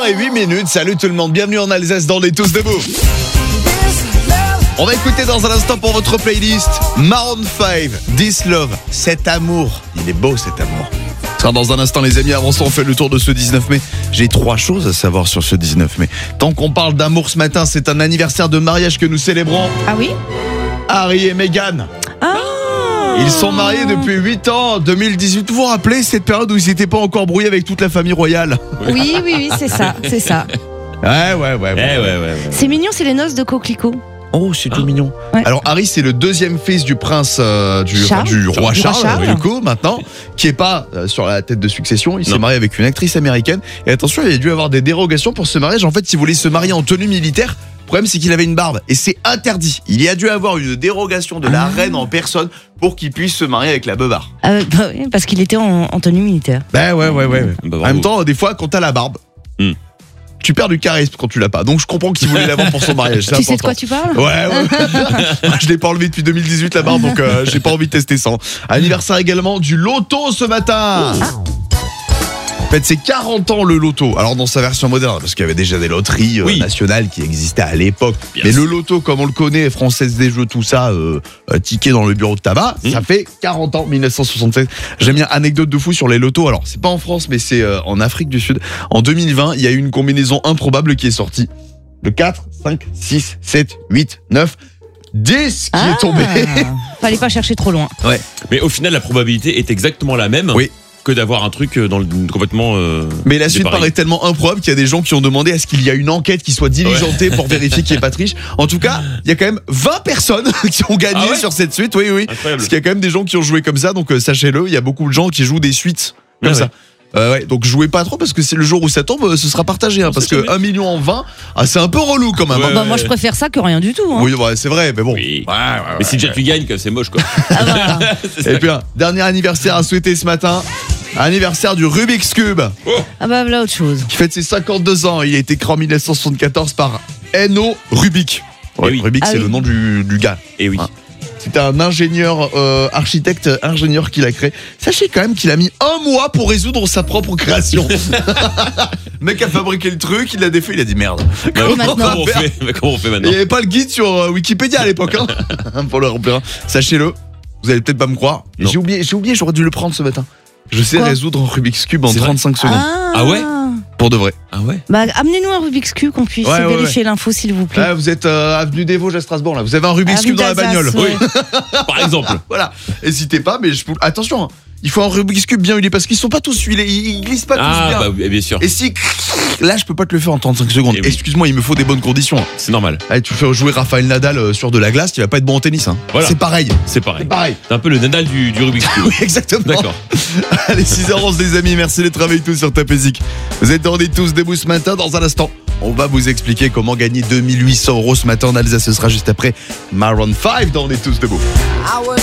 6h08. Salut tout le monde, bienvenue en Alsace dans les Tous Debout. On va écouter dans un instant pour votre playlist Maroon 5, This Love, cet amour. Il est beau cet amour. Ce sera dans un instant les amis, avant ça on fait le tour de ce 19 mai. J'ai 3 choses à savoir sur ce 19 mai. Tant qu'on parle d'amour ce matin, c'est un anniversaire de mariage que nous célébrons. Ah oui ? Harry et Meghan. Ils sont mariés depuis 8 ans, 2018. Vous vous rappelez cette période où ils n'étaient pas encore brouillés avec toute la famille royale ? Oui, c'est ça. Ouais. C'est mignon, c'est les noces de coquelicot. Oh, c'est tout mignon. Ouais. Alors Harry, c'est le deuxième fils du prince du roi Charles, du coup, maintenant, qui est pas sur la tête de succession. Il s'est marié avec une actrice américaine. Et attention, il a dû avoir des dérogations pour ce mariage. En fait, s'il voulait se marier en tenue militaire, le problème c'est qu'il avait une barbe et c'est interdit. Il y a dû avoir une dérogation de la reine en personne pour qu'il puisse se marier avec la beubare. Oui, parce qu'il était en tenue militaire. Ouais. Bah, En même temps, des fois, quand t'as la barbe, tu perds du charisme quand tu l'as pas. Donc je comprends qu'il voulait l'avoir pour son mariage. Tu sais de quoi tu parles ? Ouais. Je l'ai pas enlevé depuis 2018 la barbe, donc j'ai pas envie de tester ça. Anniversaire également du loto ce matin. En fait, c'est 40 ans le loto. Alors dans sa version moderne, parce qu'il y avait déjà des loteries nationales qui existaient à l'époque. Mais le loto, comme on le connaît, Française des Jeux, tout ça, ticket dans le bureau de tabac, ça fait 40 ans, 1976. J'aime bien anecdote de fou sur les lotos. Alors c'est pas en France, mais c'est en Afrique du Sud. En 2020, il y a eu une combinaison improbable qui est sortie. Le 4, 5, 6, 7, 8, 9... 10 qui est tombé. Fallait pas chercher trop loin. Ouais. Mais au final, la probabilité est exactement la même. Oui. Que d'avoir un truc complètement. Mais la suite dépareillé. paraît tellement improbable qu'il y a des gens qui ont demandé à ce qu'il y a une enquête qui soit diligentée pour vérifier qu'il n'y ait pas de triche. En tout cas, il y a quand même 20 personnes qui ont gagné sur cette suite. Oui. Incroyable. Parce qu'il y a quand même des gens qui ont joué comme ça. Donc sachez-le, il y a beaucoup de gens qui jouent des suites comme ça. Donc jouez pas trop parce que c'est le jour où ça tombe, ce sera partagé. Parce que 1 million en 20, c'est un peu relou quand même. Moi je préfère ça que rien du tout. Oui, c'est vrai, mais bon. Oui. Mais si déjà tu gagnes, c'est moche quoi. Et puis un dernier anniversaire à souhaiter ce matin. Anniversaire du Rubik's Cube. Voilà autre chose. Qui fête ses 52 ans. Il a été créé en 1974 par Enno Rubik. Rubik, c'est le nom du gars. Et oui. C'était un ingénieur, ingénieur qui l'a créé. Sachez quand même qu'il a mis 1 mois pour résoudre sa propre création. Le mec a fabriqué le truc, il l'a défait, il a dit merde. Comment on fait maintenant ? Il n'y avait pas le guide sur Wikipédia à l'époque pour le remplir. Sachez-le, vous allez peut-être pas me croire. J'ai oublié, j'aurais dû le prendre ce matin. Je sais résoudre un Rubik's Cube en 35 secondes. Ah ouais ? Pour de vrai. Ah ouais ? Amenez-nous un Rubik's Cube qu'on puisse vérifier l'info s'il vous plaît. Vous êtes avenue des Vosges à Strasbourg là. Vous avez un Rubik's Cube dans la bagnole. Ouais. Oui. Par exemple. Voilà. N'hésitez pas, mais attention. Il faut un Rubik's Cube bien huilé parce qu'ils sont pas tous huilés, ils glissent pas tous bien. Ah bah bien sûr. Et si là je peux pas te le faire en 35 secondes. Excuse-moi, il me faut des bonnes conditions. C'est normal. Allez, tu fais jouer Rafael Nadal sur de la glace, tu vas pas être bon en tennis. Voilà. C'est pareil. C'est un peu le Nadal du Rubik's Cube. Oui, exactement. D'accord. Allez, 6h11 les amis, merci d'être avec nous sur Top Music. Vous êtes dans les Tous Debout ce matin. Dans un instant, on va vous expliquer comment gagner 2800 € ce matin en Alsace. Ce sera juste après Maroon 5 dans les Tous Debout.